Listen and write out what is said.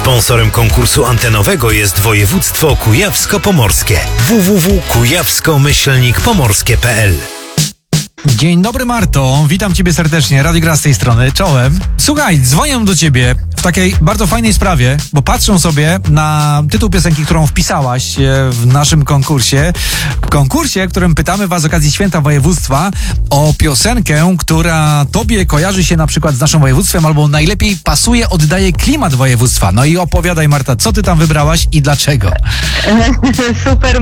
Sponsorem konkursu antenowego jest województwo kujawsko-pomorskie. www.kujawsko-pomorskie.pl. Dzień dobry, Marto, witam Ciebie serdecznie, Radio Gra z tej strony, czołem. Słuchaj, dzwonię do Ciebie w takiej bardzo fajnej sprawie, bo patrzę sobie na tytuł piosenki, którą wpisałaś w naszym konkursie, w którym pytamy Was z okazji Święta Województwa o piosenkę, która Tobie kojarzy się na przykład z naszym województwem albo najlepiej pasuje, oddaje klimat województwa. No i opowiadaj, Marta, co Ty tam wybrałaś i dlaczego? Super,